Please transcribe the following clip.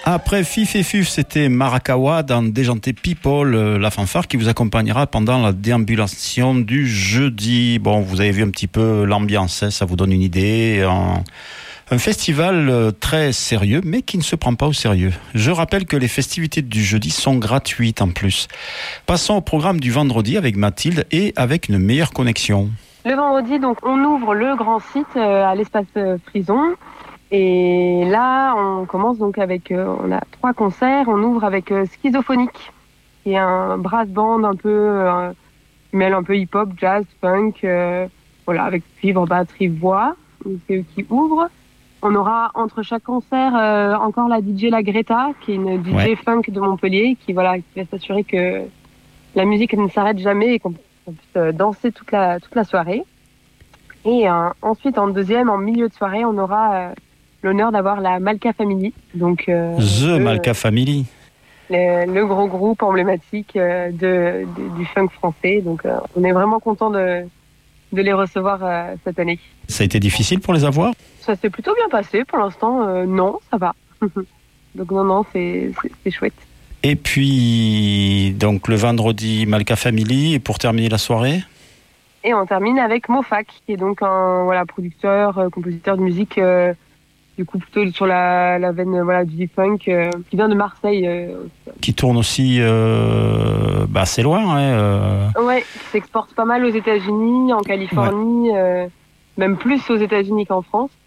Après Fif et Fuf, c'était Marakawa dans Déjanté People, la fanfare qui vous accompagnera pendant la déambulation du jeudi. Bon, vous avez vu un petit peu l'ambiance, hein, ça vous donne une idée. Un festival très sérieux, mais qui ne se prend pas au sérieux. Je rappelle que les festivités du jeudi sont gratuites en plus. Passons au programme du vendredi avec Mathilde et avec une meilleure connexion. Le vendredi, donc, on ouvre le grand site à l'espace Frison. Et là, on commence donc avec, on a 3 concerts. On ouvre avec Schizophonique, qui est un brass band un peu, mêle un peu hip-hop, jazz, funk, voilà, avec cuivre, batterie, voix. C'est eux qui ouvrent. On aura entre chaque concert encore la DJ La Greta, qui est une DJ funk de Montpellier, qui va s'assurer que la musique ne s'arrête jamais et qu'on puisse danser toute la soirée. Et ensuite, en deuxième, en milieu de soirée, on aura l'honneur d'avoir la Malka Family. Donc, Malka Family. Le gros groupe emblématique du funk français. Donc, on est vraiment content de les recevoir cette année. Ça a été difficile pour les avoir ? Ça s'est plutôt bien passé pour l'instant. Non, ça va. Donc non, c'est chouette. Et puis, donc le vendredi, Malka Family, et pour terminer la soirée ? Et on termine avec Mofac, qui est donc un producteur, compositeur de musique, du coup plutôt sur la veine du funk, qui vient de Marseille. Qui tourne aussi assez loin. Ouais, qui s'exporte pas mal aux États-Unis, en Californie, même plus aux États-Unis qu'en France.